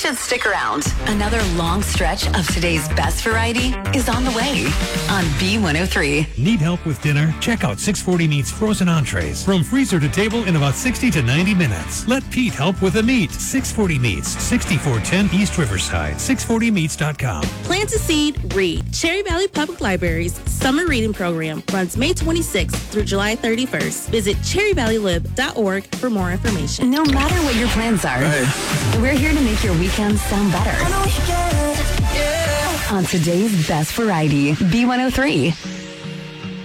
should stick around. Another long stretch of today's best variety is on the way on B103. Need help with dinner? Check out 640 Meats frozen entrees. From freezer to table in about 60 to 90 minutes. Let Pete help with the meat. 640 Meats, 6410 East Riverside, 640meats.com. Plant a seed, read. Cherry Valley Public Library's summer reading program runs May 26th through July 31st. Visit cherryvalleylib.org for more information. No matter what your plans are, we're here to make your weekends sound better. On today's best variety, B103.